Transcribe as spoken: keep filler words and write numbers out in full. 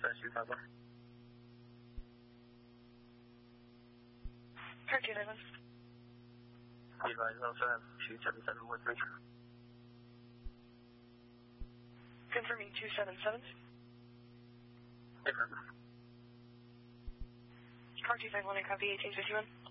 dispatch two five one. Car two nine one. Be advised, also have two seven seven with me. Confirming two seven seven. Confirm. Car two five one, I copy eighteen fifty-one.